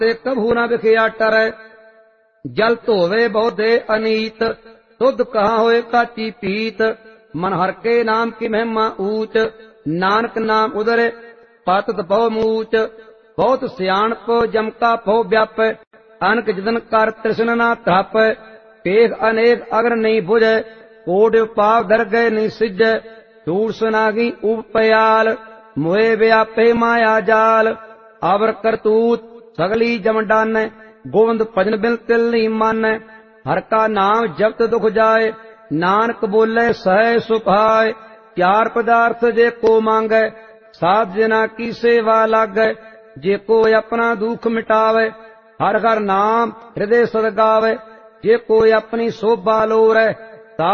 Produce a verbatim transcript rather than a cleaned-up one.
ते कभू न विखिया टरै। जल धोवे बहुते अनीत, शुद्ध कहाँ होए काची पीत। मन हर के नाम की महिमा ऊंच, नानक नाम उदर पातत बहु मूच। बहुत सियाणप जमका फो व्याप, अनक जतन कर तृष्ण ना तप। पेख अनेक अगर नहीं बुझै, कोट पाप धर गए नहीं सिजै। चूड़ सुनागी उप पयाल, मोए व्यापे माया जाल। अवर करतूत सगली जम डानै, गोविंद भजन बिन तिल नहीं मानै। हर का नाम जपत दुख जाए, नानक बोले सह सुभाए। चार पदार्थ जे को मांगै, साध जना की सेवा लागै। जे को अपना दुख मिटावे, हर हर नाम हृदय सद गावे। जे कोई अपनी शोभा लोरै,